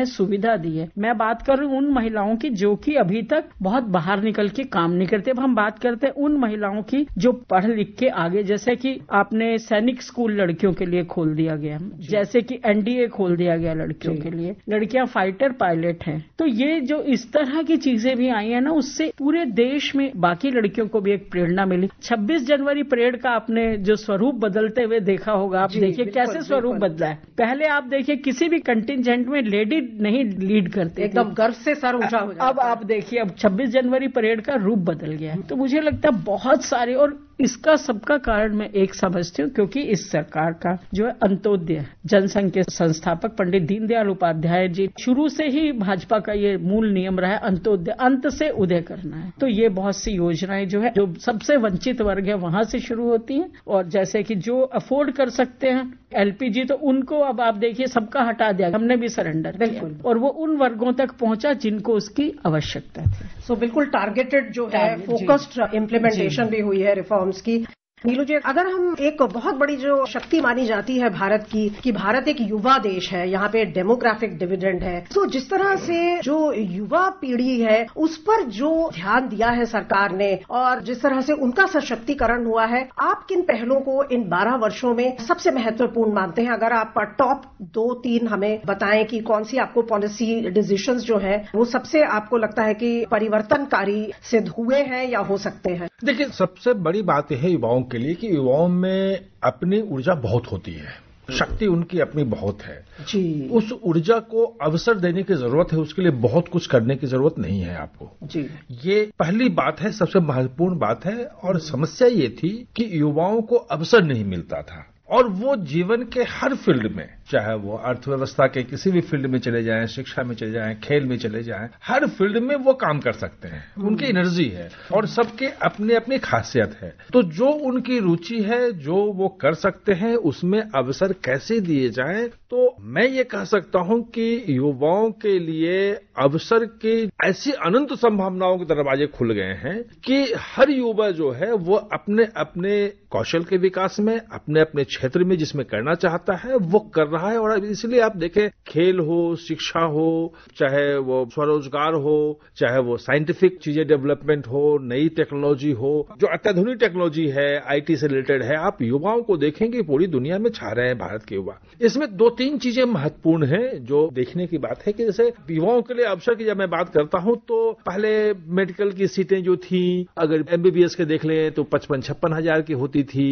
है, सुविधा दी है। मैं बात कर रही हूँ उन महिलाओं की जो कि अभी तक बहुत बाहर निकल के काम नहीं करते। अब हम बात करते हैं उन महिलाओं की जो पढ़ लिख के आगे, जैसे कि आपने सैनिक स्कूल लड़कियों के लिए खोल दिया गया, जैसे कि एनडीए खोल दिया गया लड़कियों के लिए, लड़कियां फाइटर पायलट हैं। तो ये जो इस तरह की चीजें भी आई है ना, उससे पूरे देश में बाकी लड़कियों को भी एक प्रेरणा मिली। 26 जनवरी परेड का आपने जो स्वरूप बदलते हुए देखा होगा, आप देखिए कैसे स्वरूप बदला है। पहले आप देखिए किसी भी कंटिजेंट में लेडी नहीं लीड करते, एकदम गर्व से सर ऊंचा हो जाता। अब आप देखिए अब 26 जनवरी परेड का रूप बदल गया है। तो मुझे लगता है बहुत सारे, और इसका सबका कारण मैं एक समझती हूँ, क्योंकि इस सरकार का जो है अंत्योदय जनसंघ के संस्थापक पंडित दीनदयाल उपाध्याय जी, शुरू से ही भाजपा का ये मूल नियम रहा है, अंत्योदय, अंत से उदय करना है। तो ये बहुत सी योजनाएं जो है जो सबसे वंचित वर्ग है वहां से शुरू होती हैं, और जैसे कि जो अफोर्ड कर सकते हैं एलपीजी, तो उनको अब आप देखिए सबका हटा दिया, हमने भी सरेंडर किया, और वो उन वर्गों तक पहुंचा जिनको उसकी आवश्यकता थी। सो बिल्कुल टारगेटेड जो है, फोकस्ड इम्प्लीमेंटेशन भी हुई है रिफॉर्म्स की। नीलू जी, अगर हम एक बहुत बड़ी जो शक्ति मानी जाती है भारत की, कि भारत एक युवा देश है, यहाँ पे डेमोग्राफिक डिविडेंड है, तो जिस तरह से जो युवा पीढ़ी है उस पर जो ध्यान दिया है सरकार ने, और जिस तरह से उनका सशक्तिकरण हुआ है, आप किन पहलों को इन 12 वर्षों में सबसे महत्वपूर्ण मानते हैं? अगर आप टॉप 2-3 हमें बताएं कि कौन सी आपको पॉलिसी डिसीजंस जो है वो सबसे आपको लगता है कि परिवर्तनकारी सिद्ध हुए हैं या हो सकते हैं। देखिए, सबसे बड़ी बात यह है युवाओं के लिए कि युवाओं में अपनी ऊर्जा बहुत होती है, शक्ति उनकी अपनी बहुत है जी। उस ऊर्जा को अवसर देने की जरूरत है, उसके लिए बहुत कुछ करने की जरूरत नहीं है आपको जी। ये पहली बात है, सबसे महत्वपूर्ण बात है। और समस्या ये थी कि युवाओं को अवसर नहीं मिलता था, और वो जीवन के हर फील्ड में, चाहे वो अर्थव्यवस्था के किसी भी फील्ड में चले जाएं, शिक्षा में चले जाएं, खेल में चले जाएं, हर फील्ड में वो काम कर सकते हैं, उनकी एनर्जी है, और सबके अपनी अपनी खासियत है। तो जो उनकी रुचि है, जो वो कर सकते हैं, उसमें अवसर कैसे दिए जाएं, तो मैं ये कह सकता हूं कि युवाओं के लिए अवसर की ऐसी अनंत संभावनाओं के दरवाजे खुल गए हैं कि हर युवा जो है वो अपने अपने कौशल के विकास में, अपने अपने क्षेत्र में जिसमें करना चाहता है वो कर रहा है। और इसलिए आप देखें, खेल हो, शिक्षा हो, चाहे वो स्वरोजगार हो, चाहे वो साइंटिफिक चीजें डेवलपमेंट हो, नई टेक्नोलॉजी हो, जो अत्याधुनिक टेक्नोलॉजी है, आईटी से रिलेटेड है, आप युवाओं को देखेंगे पूरी दुनिया में छा रहे हैं भारत के युवा। इसमें 2-3 चीजें महत्वपूर्ण हैं जो देखने की बात है कि जैसे युवाओं के लिए अवसर की जब मैं बात करता हूं तो पहले मेडिकल की सीटें जो थी, अगर एमबीबीएस के देख लें तो 55-56 हजार की होती थी।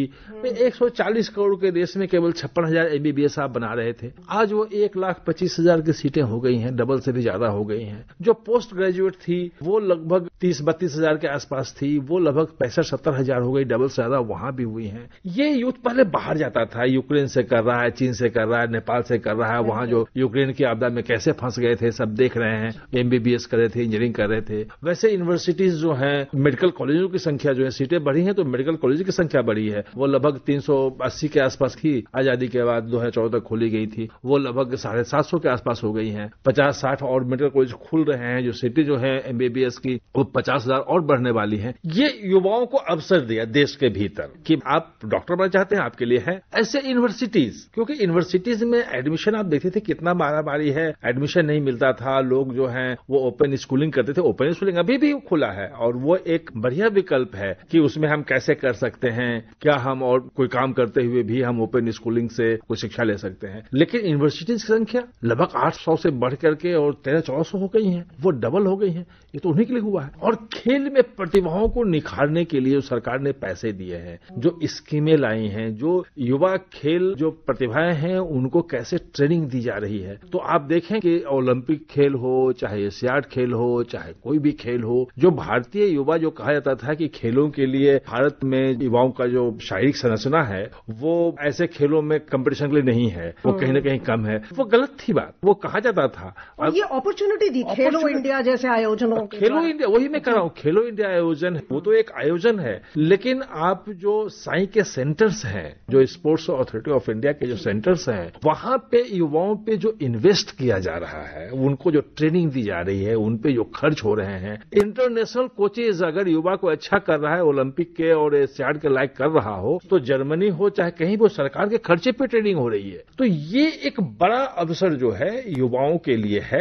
140 करोड़ के देश में केवल 56 हजार एमबीबीएस आप बना रहे थे। आज वो 1,25,000 की सीटें हो गई हैं, डबल से भी ज्यादा हो गई हैं। जो पोस्ट ग्रेजुएट थी वो लगभग 30-32 हजार के आसपास थी, वो लगभग 65-70 हजार हो गई, डबल से ज्यादा वहां भी हुई हैं। ये यूथ पहले बाहर जाता था, यूक्रेन से कर रहा है, चीन से कर रहा है, नेपाल से कर रहा है, वहां जो यूक्रेन की आपदा में कैसे फंस गए थे सब देख रहे हैं, एमबीबीएस कर रहे थे, इंजीनियरिंग कर रहे थे। वैसे यूनिवर्सिटीज जो हैं, मेडिकल कॉलेजों की संख्या जो है, सीटें बढ़ी हैं तो मेडिकल कॉलेज की संख्या बढ़ी है। वो लगभग 380 के आसपास की आजादी के बाद 2014 तक खोली गई थी, वो लगभग 750 के आसपास हो गई हैं। 50-60 और मेडिकल कॉलेज खुल रहे हैं, जो सीटें जो है एमबीबीएस की वो 50,000 और बढ़ने वाली हैं। ये युवाओं को अवसर दिया देश के भीतर कि आप डॉक्टर बनना चाहते हैं, आपके लिए है। ऐसे यूनिवर्सिटीज, क्योंकि यूनिवर्सिटीज में एडमिशन आप देखते थे कितना मारामारी है, एडमिशन नहीं मिलता था, लोग जो है वो ओपन स्कूलिंग करते थे। ओपन स्कूलिंग अभी भी खुला है और वो एक बढ़िया विकल्प है कि उसमें हम कैसे कर सकते हैं, क्या हम और कोई काम करते हुए भी हम ओपन स्कूलिंग से कोई शिक्षा ले सकते हैं। लेकिन यूनिवर्सिटीज की संख्या लगभग 800 से बढ़ करके और 1300-1400 हो गई है, वो डबल हो गई है। ये तो उन्हीं के लिए हुआ है। और खेल में प्रतिभाओं को निखारने के लिए सरकार ने पैसे दिए हैं, जो स्कीमें लाई हैं, जो युवा खेल जो प्रतिभाएं हैं उनको कैसे ट्रेनिंग दी जा रही है। तो आप देखें कि ओलंपिक खेल हो, चाहे एशियाड खेल हो, चाहे कोई भी खेल हो, जो भारतीय युवा, जो कहा जाता था कि खेलों के लिए भारत में युवाओं का जो शारीरिक संरचना है वो ऐसे खेलों में कंपटीशन के लिए नहीं है, वो कहीं ना कहीं कम है, वो गलत थी बात, वो कहा जाता था। और ये अपॉर्चुनिटी दी खेलो इंडिया जैसे आयोजनों, खेलो इंडिया, वही मैं कह रहा हूँ, खेलो इंडिया आयोजन वो तो एक आयोजन है, लेकिन आप जो साई के सेंटर्स हैं, जो स्पोर्ट्स अथॉरिटी ऑफ इंडिया के जो सेंटर्स हैं, वहां पे युवाओं पे जो इन्वेस्ट किया जा रहा है, उनको जो ट्रेनिंग दी जा रही है, उन पे जो खर्च हो रहे हैं, इंटरनेशनल कोचेज अगर युवा को अच्छा कर रहा है, ओलंपिक के और एशियाड के लायक कर रहा हो, तो जर्मनी हो चाहे कहीं वो सरकार के खर्चे पे ट्रेनिंग हो रही है। तो ये एक बड़ा अवसर जो है युवाओं के लिए है।